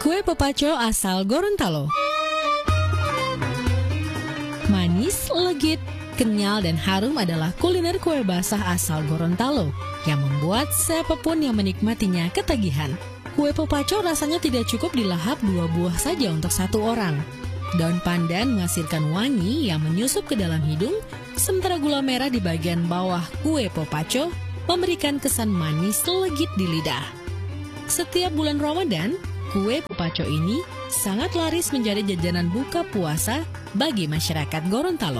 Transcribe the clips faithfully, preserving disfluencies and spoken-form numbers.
Kue pepaco asal Gorontalo. Manis, legit, kenyal, dan harum adalah kuliner kue basah asal Gorontalo yang membuat siapapun yang menikmatinya ketagihan. Kue pepaco rasanya tidak cukup dilahap dua buah saja untuk satu orang. Daun pandan menghasilkan wangi yang menyusup ke dalam hidung, sementara gula merah di bagian bawah kue pepaco memberikan kesan manis legit di lidah. Setiap bulan Ramadan, kue pepaco ini sangat laris menjadi jajanan buka puasa bagi masyarakat Gorontalo.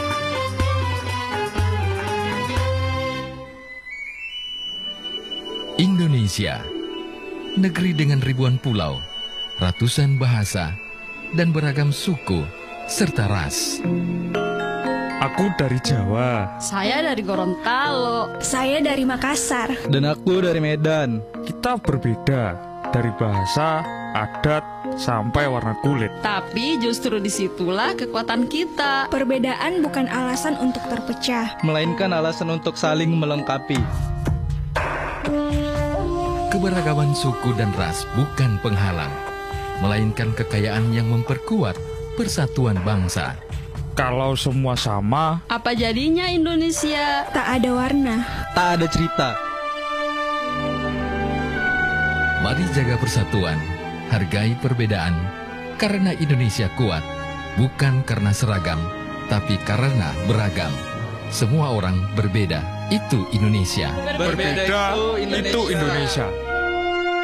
Indonesia, negeri dengan ribuan pulau, ratusan bahasa, dan beragam suku serta ras. Aku dari Jawa. Saya dari Gorontalo. Saya dari Makassar. Dan aku dari Medan. Kita berbeda dari bahasa, adat, sampai warna kulit. Tapi justru disitulah kekuatan kita. Perbedaan bukan alasan untuk terpecah, melainkan alasan untuk saling melengkapi. Keberagaman suku dan ras bukan penghalang, melainkan kekayaan yang memperkuat persatuan bangsa. Kalau semua sama, apa jadinya Indonesia? Tak ada warna, tak ada cerita. Mari jaga persatuan, hargai perbedaan, karena Indonesia kuat, bukan karena seragam, tapi karena beragam. Semua orang berbeda, itu Indonesia. berbeda, itu Indonesia. Itu Indonesia.